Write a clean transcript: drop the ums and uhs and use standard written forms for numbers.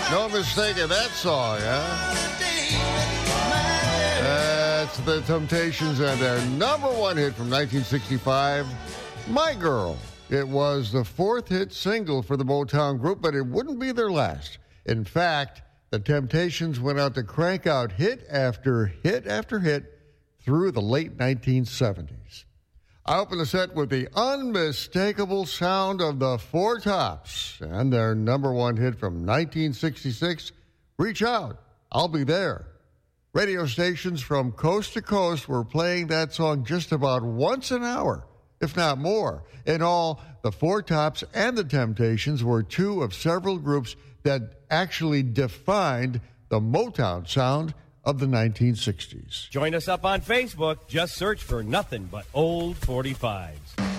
No mistaking that song, huh? That's the Temptations and their number one hit from 1965, My Girl. It was the fourth hit single for the Motown group, but it wouldn't be their last. In fact, the Temptations went out to crank out hit after hit after hit through the late 1970s. I open the set with the unmistakable sound of the Four Tops and their number one hit from 1966, Reach Out, I'll Be There. Radio stations from coast to coast were playing that song just about once an hour, if not more. In all, the Four Tops and the Temptations were two of several groups that actually defined the Motown sound of the 1960s. Join us up on Facebook. Just search for Nothing But Old 45s.